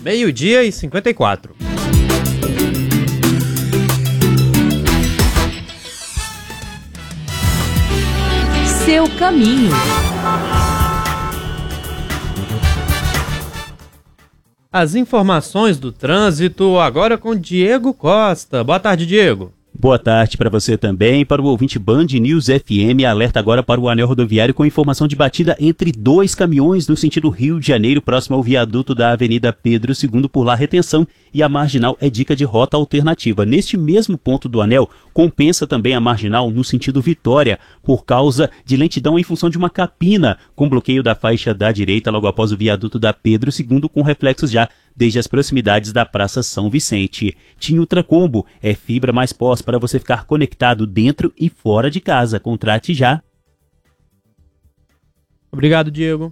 12h54. Seu caminho. As informações do trânsito agora com Diego Costa. Boa tarde, Diego. Boa tarde para você também, para o ouvinte Band News FM, alerta agora para o anel rodoviário com informação de batida entre dois caminhões no sentido Rio de Janeiro, próximo ao viaduto da Avenida Pedro II, por lá retenção e a marginal é dica de rota alternativa. Neste mesmo ponto do anel, compensa também a marginal no sentido Vitória, por causa de lentidão em função de uma capina, com bloqueio da faixa da direita logo após o viaduto da Pedro II, com reflexos já desde as proximidades da Praça São Vicente. TIM Ultracombo é fibra mais pós para você ficar conectado dentro e fora de casa. Contrate já. Obrigado, Diego.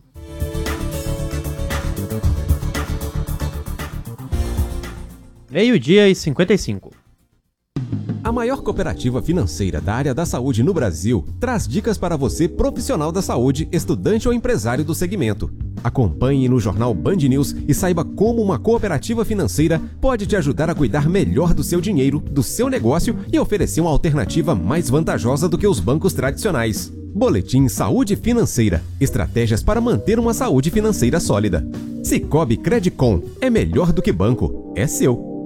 Meio-dia e 55. A maior cooperativa financeira da área da saúde no Brasil traz dicas para você, profissional da saúde, estudante ou empresário do segmento. Acompanhe no jornal Band News e saiba como uma cooperativa financeira pode te ajudar a cuidar melhor do seu dinheiro, do seu negócio e oferecer uma alternativa mais vantajosa do que os bancos tradicionais. Boletim Saúde Financeira. Estratégias para manter uma saúde financeira sólida. Sicoob Credicom. É melhor do que banco. É seu.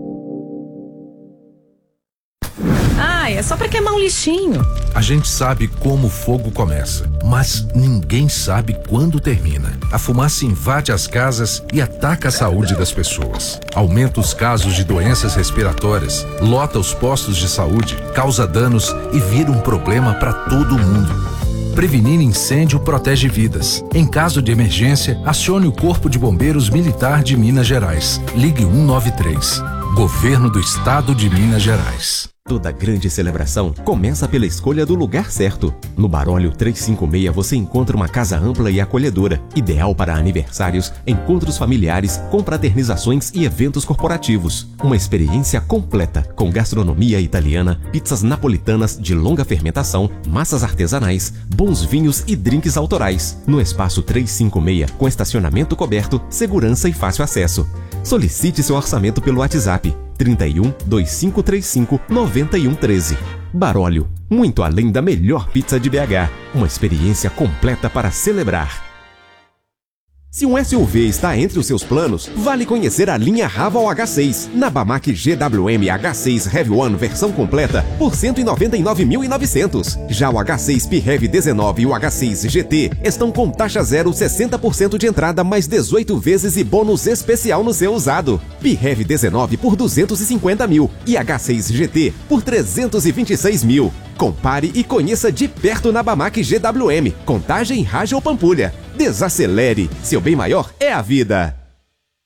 É só pra queimar um lixinho. A gente sabe como o fogo começa, mas ninguém sabe quando termina. A fumaça invade as casas e ataca a saúde das pessoas. Aumenta os casos de doenças respiratórias, lota os postos de saúde, causa danos e vira um problema para todo mundo. Prevenir incêndio protege vidas. Em caso de emergência, acione o Corpo de Bombeiros Militar de Minas Gerais. Ligue 193. Governo do Estado de Minas Gerais. Toda grande celebração começa pela escolha do lugar certo. No Barólio 356 você encontra uma casa ampla e acolhedora, ideal para aniversários, encontros familiares, confraternizações e eventos corporativos. Uma experiência completa, com gastronomia italiana, pizzas napolitanas de longa fermentação, massas artesanais, bons vinhos e drinks autorais. No espaço 356, com estacionamento coberto, segurança e fácil acesso. Solicite seu orçamento pelo WhatsApp 31 2535 9113. Barólio, muito além da melhor pizza de BH. Uma experiência completa para celebrar. Se um SUV está entre os seus planos, vale conhecer a linha Raval H6. Na Bamac GWM H6 Heavy One versão completa por R$ 199.900. Já o H6 PHEV 19 e o H6 GT estão com taxa zero, 60% de entrada mais 18 vezes e bônus especial no seu usado. PHEV 19 por 250 mil e H6 GT por 326 mil. Compare e conheça de perto na Bamac GWM, Contagem, Rage ou Pampulha. Desacelere, seu bem maior é a vida.